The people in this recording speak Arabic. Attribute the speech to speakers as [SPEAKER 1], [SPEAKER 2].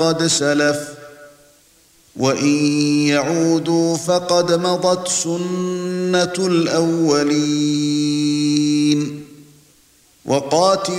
[SPEAKER 1] قد سلف وإن يعودوا فقد مضت سنة الأولين وقاتلوا